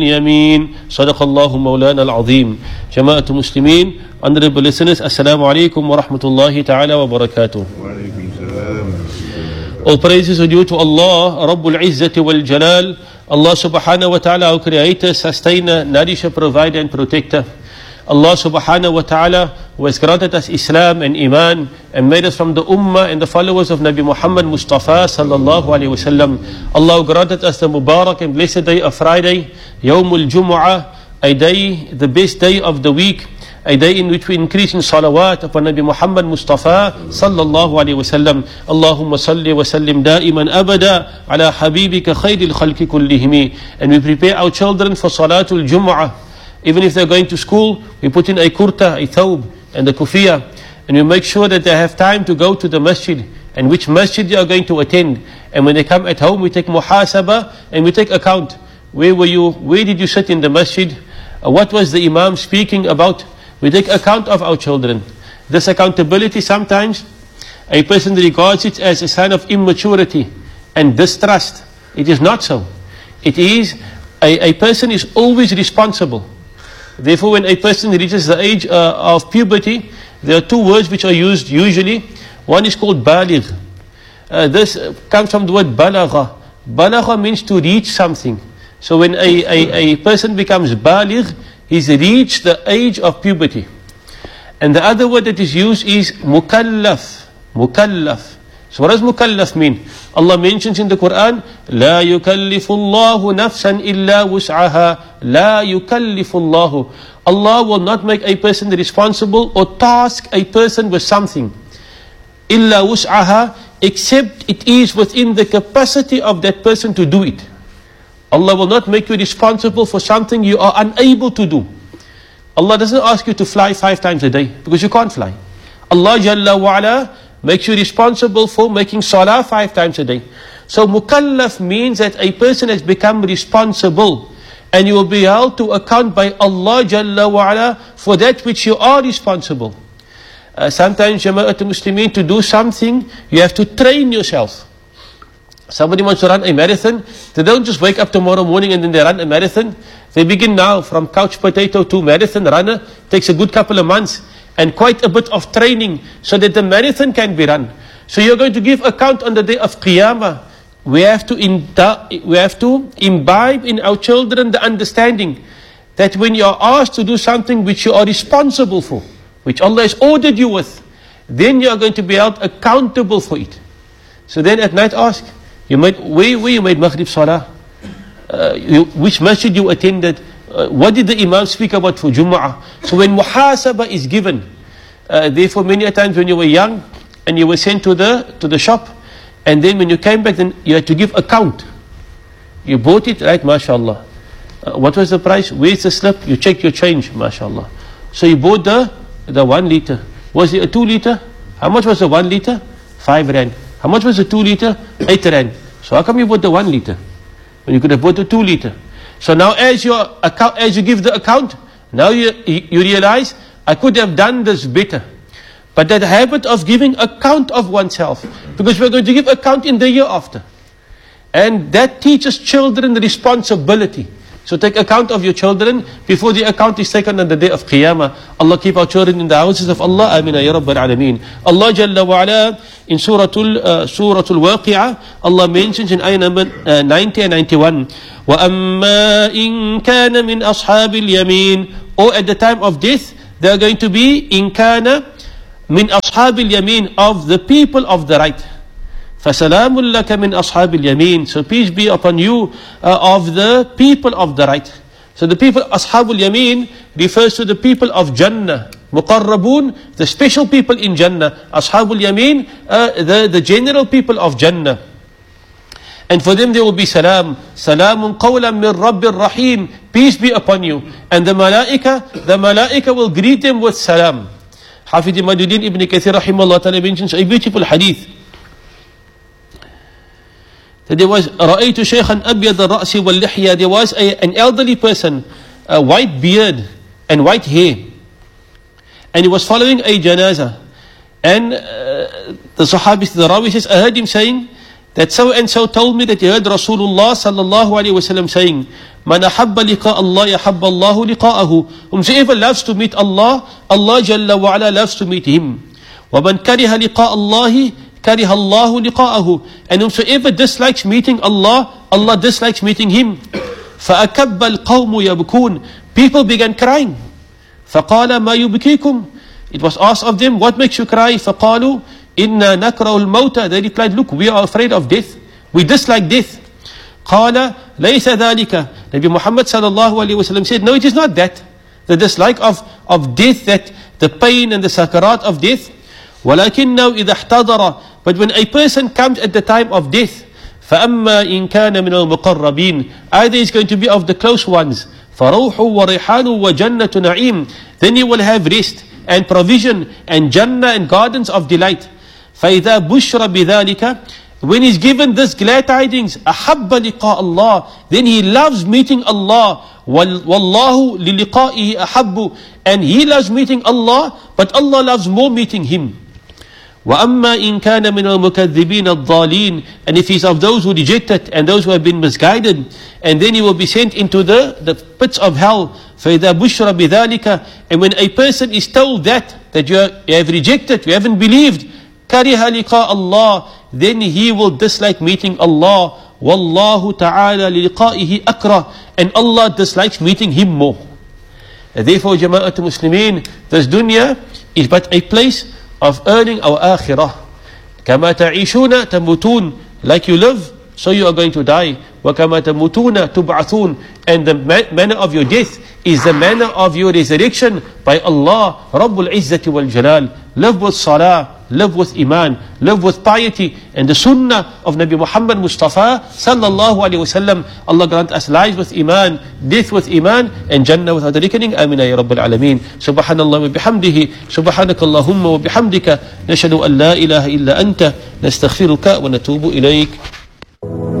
Yameen. Sadaqallahu Mawlana al-Azim. Jama'atul Muslimin, honorable listeners, Assalamu alaikum wa rahmatullahi ta'ala wa barakatuh. All praises are due to Allah, Rabbul Izzati wal Jalal, Allah subhanahu wa ta'ala, our creator, sustainer, nourisher, provider and protector. Allah subhanahu wa ta'ala, who has granted us Islam and Iman and made us from the Ummah and the followers of Nabi Muhammad Mustafa sallallahu alayhi wasallam. Allah who granted us the Mubarak and blessed day of Friday, Yawmul Jumu'ah, a day, the best day of the week, a day in which we increase in salawat upon Nabi Muhammad Mustafa sallallahu alayhi wasallam. Allahumma salli wa sallim da'iman abada ala habibika khayril khalqi kullihimi. And we prepare our children for Salatul Jumu'ah. Even if they're going to school, we put in a kurta, a thawb, and a kufiyah, and we make sure that they have time to go to the masjid, and which masjid they are going to attend. And when they come at home, we take muhasabah, and we take account. Where were you? Where did you sit in the masjid? What was the imam speaking about? We take account of our children. This accountability, sometimes a person regards it as a sign of immaturity and distrust. It is not so. It is, a person is always responsible. Therefore, when a person reaches the age of puberty, there are two words which are used usually. One is called baligh. This comes from the word balagha. Balagha means to reach something. So when a person becomes baligh, he's reached the age of puberty. And the other word that is used is mukallaf. Mukallaf. So what does mukallaf mean? Allah mentions in the Quran, لا يكلف الله نفسا إلا وسعها. لا يكلف الله. Allah will not make a person responsible or task a person with something. إلا وسعها, except it is within the capacity of that person to do it. Allah will not make you responsible for something you are unable to do. Allah doesn't ask you to fly 5 times a day, because you can't fly. Allah Jalla wa Ala makes you responsible for making salah 5 times a day. So mukallaf means that a person has become responsible, and you will be held to account by Allah Jalla wa Ala for that which you are responsible. Sometimes, Jama'atul Muslimin, to do something, you have to train yourself. Somebody wants to run a marathon, they don't just wake up tomorrow morning and then they run a marathon. They begin now from couch potato to marathon runner. Takes a good couple of months and quite a bit of training so that the marathon can be run. So you're going to give account on the day of Qiyamah. We have to imbibe in our children the understanding that when you are asked to do something which you are responsible for, which Allah has ordered you with, then you are going to be held accountable for it. So then at night ask, where you made Maghrib Salah? Which masjid you attended? What did the Imam speak about for Jumu'ah? So when muhasabah is given, therefore many a times when you were young and you were sent to the shop, and then when you came back, then you had to give account. You bought it, right? MashaAllah. What was the price? Where's the slip? You check your change, MashaAllah. So you bought the 1 liter. Was it a 2 liter? How much was the 1 liter? 5 rand. How much was the 2 liter? 8 rand. So how come you bought the 1 liter when you could have bought the 2 liter? So now as you give the account, now you realize, I could have done this better. But that habit of giving account of oneself, because we're going to give account in the year after. And that teaches children responsibility. So take account of your children before the account is taken on the day of Qiyamah. Allah keep our children in the houses of Allah. Amina ya Rabbal Alameen. Allah Jalla wa Ala in Suratul Waqi'ah, Allah mentions in ayah number 90 and 91, وَأَمَّا إِن كَانَ مِنْ أَصْحَابِ الْيَمِينَ. Or at the time of death, they are going to be إِن كَانَ مِنْ أَصْحَابِ الْيَمِينَ, of the people of the right. فَسَلَامٌ لَكَ مِنْ أَصْحَابِ الْيَمِينَ. So peace be upon you of the people of the right. So the people, Ashabul Yameen, refers to the people of Jannah. Muqarrabun, the special people in Jannah. Ashabul Yameen, the general people of Jannah. And for them there will be salam. Salamun qawlan min Rabbir Rahim. Peace be upon you. And the malaika will greet them with salam. Hafidh Imaduddin Ibn Kathir rahimahullah ta'ala mentions a beautiful hadith. That there was رَأَيْتُ شَيْخًا أَبْيَضَ الرَّأْسِ وَاللِّحْيَةِ. There was an elderly person, a white beard and white hair. And he was following a janazah. And the Sahabi, the Rawi says, I heard him saying, that so and so told me that he heard Rasulullah sallallahu alaihi wasallam saying, Man ahabba liqa Allah yahabba Allahu liqa'ahu. Whomsoever loves to meet Allah, Allah Jalla wa ala loves to meet him. وَمَنْ كَرِهَ لِقَاءَ اللَّهِ كَرِهَ اللَّهُ لِقَاءَهُ. And whomsoever dislikes meeting Allah, Allah dislikes meeting him. فَأَكَبَّ الْقَوْمُ يَبْكُونَ. People began crying. فَقَالَ مَا يُبْكِيكُمْ. It was asked of them, what makes you cry? فَقَالُوا إِنَّا نَكْرَهُ الْمَوْتَ. They replied, look, we are afraid of death. We dislike death. قَالَ لَيْسَ ذَلِكَ. Nabi Muhammad sallallahu alayhi wa sallam said, no, it is not that. The dislike of death, that the pain and the sakarat of death. وَلَكِنَّهُ إِذَا احْتَضَرَ. But when a person comes at the time of death, فَأَمَّا إِن كَانَ مِنَ الْمُقَرَّبِينَ. Either is going to be of the close ones. فَرَوْحُ وَرِحَانُ وَجَنَّةُ نَعِيمٌ. Then he will have rest and provision and Jannah and gardens of delight. فَإِذَا بُشْرَ بِذَلِكَ. When he's given this glad tidings, أَحَبَّ لِقَاءَ اللَّهِ. Then he loves meeting Allah. وَاللَّهُ لِلِقَائِهِ أَحَبُّ. And he loves meeting Allah, but Allah loves more meeting him. وَأَمَّا إِن كَانَ مِنَ الْمُكَذِّبِينَ الضَّالِينَ. And if he's of those who rejected and those who have been misguided, and then he will be sent into the pits of hell. فَإِذَا بُشْرَ بِذَلِكَ. And when a person is told that you have rejected, you haven't believed, كَرِهَ لِقَاءَ اللَّهِ. Then he will dislike meeting Allah. وَاللَّهُ تَعَالَى لِلِقَائِهِ أَكْرَهُ. And Allah dislikes meeting him more. And therefore, Jama'at Muslimin, this dunya is but a place of earning our akhirah. كَمَا تَعِيشُونَ تَمُوتُونَ. Like you live, so you are going to die. وَكَمَا تَمُوتُونَ تُبْعَثُونَ. And the manner of your death is the manner of your resurrection by Allah Rabbul Izzati wal Jalal. Live with salah, live with iman, live with piety and the sunnah of Nabi Muhammad Mustafa sallallahu alaihi wasallam. Allah grant us lives with iman, death with iman, and Jannah without reckoning. Amina ya Rabbil Alameen. Subhanallah wa bihamdihi. Subhanakallahumma wa bihamdika. Nashhadu an la ilaha illa anta. Nastaghfiruka wa natubu ilayk.